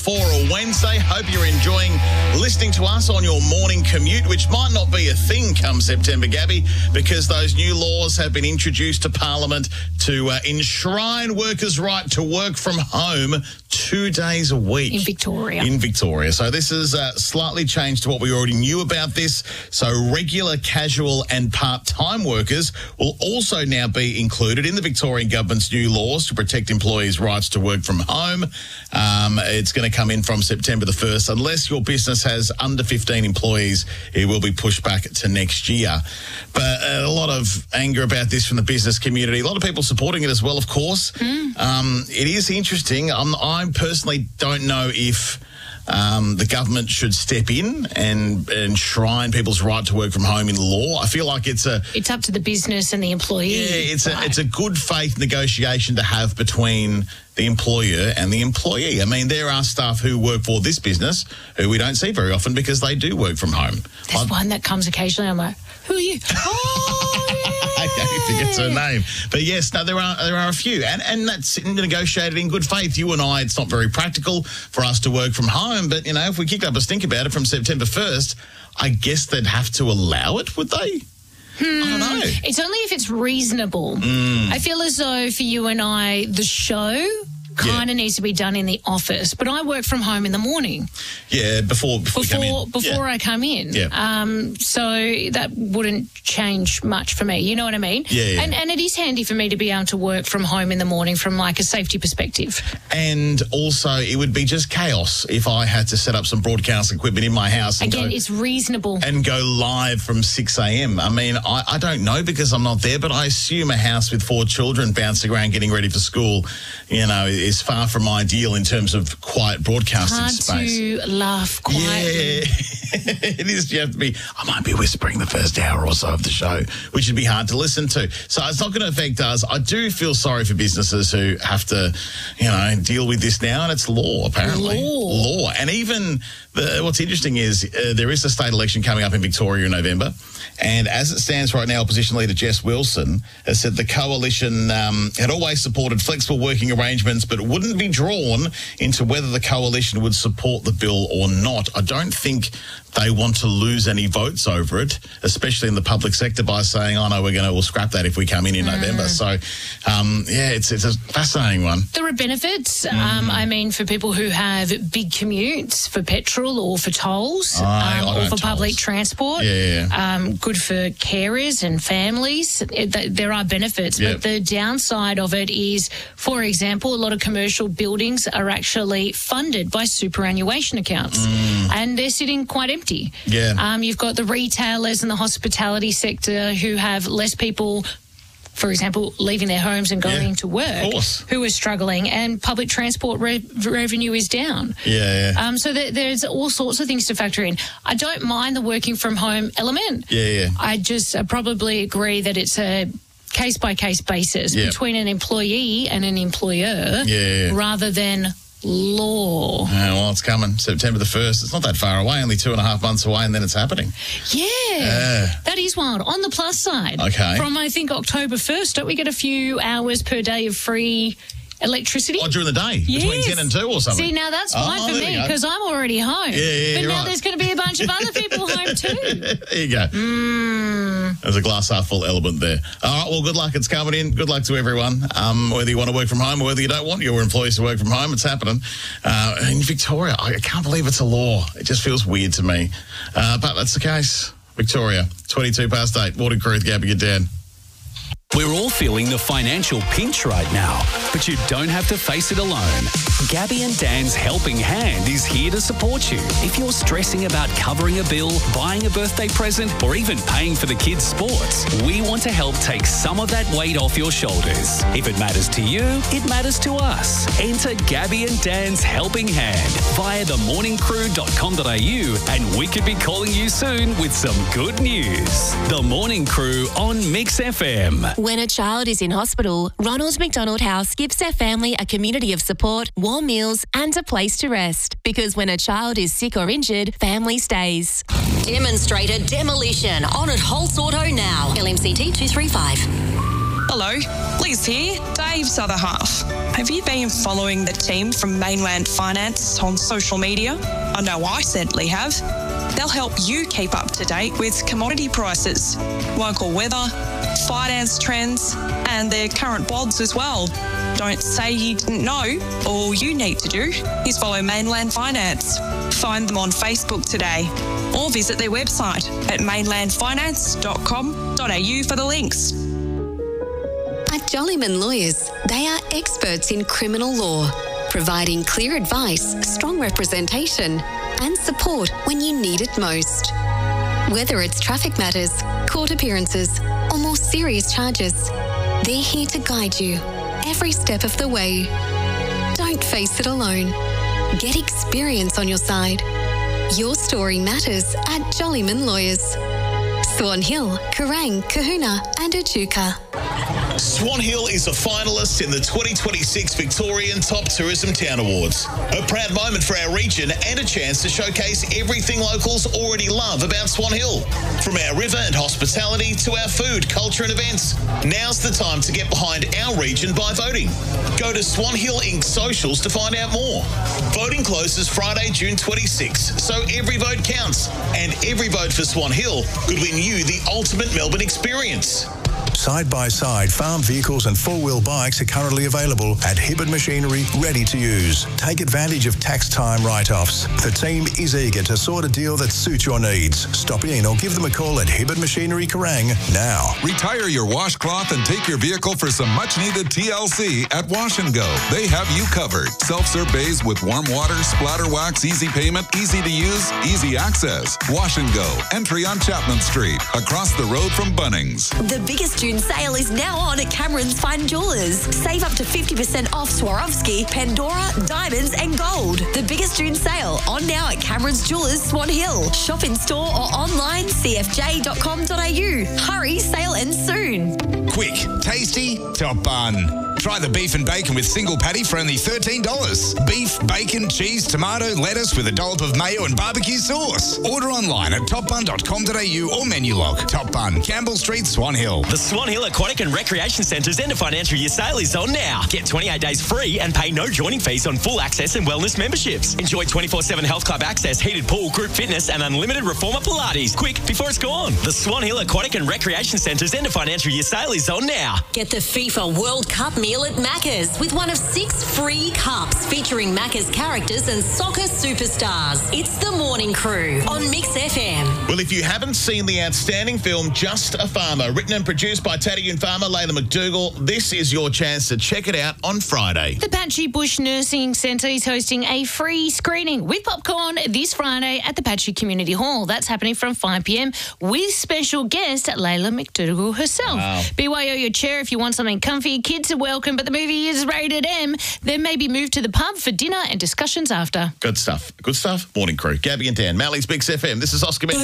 for a Wednesday. Hope you're enjoying listening to us on your morning commute, which might not be a thing come September, Gabby, because those new laws have been introduced to Parliament to enshrine workers' right to work from home 2 days a week. In Victoria. So this is slightly changed to what we already knew about this. So regular, casual and part-time workers will also now be included in the Victorian government's new laws to protect employees' rights to work from home. It's going to come in from September the 1st. Unless your business has under 15 employees, it will be pushed back to next year. But a lot of anger about this from the business community. A lot of people supporting it as well, of course. It is interesting. I personally don't know if the government should step in and enshrine people's right to work from home in the law. I feel like it's up to the business and the employee. Yeah, it's a good faith negotiation to have between the employer and the employee. I mean, there are staff who work for this business who we don't see very often because they do work from home. There's one that comes occasionally. I'm like, who are you? I think it's her name. But yes, no, there are a few. And that's negotiated in good faith. You and I, it's not very practical for us to work from home. But, you know, if we kicked up a stink about it from September 1st, I guess they'd have to allow it, would they? I don't know. It's only if it's reasonable. I feel as though for you and I, the show kind of needs to be done in the office, but I work from home in the morning. Yeah, before I come in. Yeah. So that wouldn't change much for me. You know what I mean? Yeah. And it is handy for me to be able to work from home in the morning from like a safety perspective. And also, it would be just chaos if I had to set up some broadcast equipment in my house. And again, it's reasonable. And go live from 6 a.m. I mean, I don't know because I'm not there, but I assume a house with 4 children bouncing around getting ready for school, you know, is far from ideal in terms of quiet broadcasting space. Hard to laugh quietly. Yeah, it is. You have to be, I might be whispering the first hour or so of the show, which would be hard to listen to. So it's not going to affect us. I do feel sorry for businesses who have to, you know, deal with this now, and it's law, apparently. Law. And even what's interesting is there is a state election coming up in Victoria in November. And as it stands right now, opposition leader Jess Wilson has said the coalition had always supported flexible working arrangements, but wouldn't be drawn into whether the coalition would support the bill or not. I don't think they want to lose any votes over it, especially in the public sector, by saying, oh, no, we'll scrap that if we come in November. So, it's a fascinating one. There are benefits, I mean, for people who have big commutes for petrol or for tolls or for public transport. Good for carers and families. There are benefits, but the downside of it is, for example, a lot of commercial buildings are actually funded by superannuation accounts and they're sitting quite empty. You've got the retailers and the hospitality sector who have less people, for example, leaving their homes and going to work, who are struggling, and public transport revenue is down. So there's all sorts of things to factor in. I don't mind the working from home element. I just probably agree that it's a case-by-case basis between an employee and an employer rather than law. Well, it's coming September the 1st. It's not that far away, only 2.5 months away, and then it's happening. That is wild. On the plus side, from I think October 1st, don't we get a few hours per day of free electricity? During the day, between 10 and 2 or something. See, now that's fine for me because I'm already home. But now there's going to be a bunch of other people home too. There you go. There's a glass half full element there. All right, well, good luck. It's coming in. Good luck to everyone. Whether you want to work from home or whether you don't want your employees to work from home, it's happening. In Victoria, I can't believe it's a law. It just feels weird to me. But that's the case. Victoria, 8:22. Morning Crew with Gabby and Dan. We're all feeling the financial pinch right now, but you don't have to face it alone. Gabby and Dan's helping hand is here to support you. If you're stressing about covering a bill, buying a birthday present, or even paying for the kids' sports, we want to help take some of that weight off your shoulders. If it matters to you, it matters to us. Enter Gabby and Dan's helping hand via themorningcrew.com.au and we could be calling you soon with some good news. The Morning Crew on Mix FM. When a child is in hospital, Ronald McDonald House gives their family a community of support, warm meals and a place to rest. Because when a child is sick or injured, family stays. Demonstrator demolition on at Holtz Auto now. LMCT 235. Hello, Liz here, Dave's other half. Have you been following the team from Mainland Finance on social media? I know I certainly have. They'll help you keep up to date with commodity prices, local weather, finance trends, and their current bonds as well. Don't say you didn't know. All you need to do is follow Mainland Finance. Find them on Facebook today or visit their website at mainlandfinance.com.au for the links. At Jollyman Lawyers, they are experts in criminal law, providing clear advice, strong representation, and support when you need it most. Whether it's traffic matters, court appearances, or more serious charges, they're here to guide you every step of the way. Don't face it alone. Get experience on your side. Your story matters at Jollyman Lawyers. Swan Hill, Kerrang, Kahuna and Echuca. Swan Hill is a finalist in the 2026 Victorian Top Tourism Town Awards. A proud moment for our region and a chance to showcase everything locals already love about Swan Hill. From our river and hospitality to our food, culture and events. Now's the time to get behind our region by voting. Go to Swan Hill Inc. socials to find out more. Voting closes Friday, June 26, so every vote counts. And every vote for Swan Hill could win you the ultimate Melbourne experience. Side-by-side farm vehicles and four-wheel bikes are currently available at Hibberd Machinery, ready to use. Take advantage of tax time write-offs. The team is eager to sort a deal that suits your needs. Stop in or give them a call at Hibberd Machinery Kerrang now. Retire your washcloth and take your vehicle for some much-needed TLC at Wash and Go. They have you covered. Self-serve bays with warm water, splatter wax, easy payment, easy to use, easy access. Wash and Go. Entry on Chapman Street, across the road from Bunnings. The biggest June sale is now on at Cameron's Fine Jewellers. Save up to 50% off Swarovski, Pandora, diamonds and gold. The biggest June sale on now at Cameron's Jewellers, Swan Hill. Shop in store or online, cfj.com.au. Hurry, sale ends soon. Quick, tasty, top bun. Try the beef and bacon with single patty for only $13. Beef, bacon, cheese, tomato, lettuce with a dollop of mayo and barbecue sauce. Order online at topbun.com.au or menu log. Top Bun, Campbell Street, Swan Hill. The Swan Hill Aquatic and Recreation Centre's end of financial year sale is on now. Get 28 days free and pay no joining fees on full access and wellness memberships. Enjoy 24/7 health club access, heated pool, group fitness and unlimited reformer Pilates. Quick, before it's gone. The Swan Hill Aquatic and Recreation Centre's end of financial year sale is on now. Get the FIFA World Cup meal at Macca's with one of 6 free cups featuring Macca's characters and soccer superstars. It's The Morning Crew on Mix FM. Well, if you haven't seen the outstanding film Just a Farmer, written and produced by Taddy Farmer, Layla McDougall, this is your chance to check it out on Friday. The Patchy Bush Nursing Centre is hosting a free screening with popcorn this Friday at the Patchy Community Hall. That's happening from 5 p.m. with special guest Layla McDougall herself. Wow. BYO your chair if you want something comfy. Kids are welcome, but the movie is rated M. Then maybe move to the pub for dinner and discussions after. Good stuff. Good stuff. Morning Crew. Gabby and Dan, Mally's Mix FM. This is Oscar.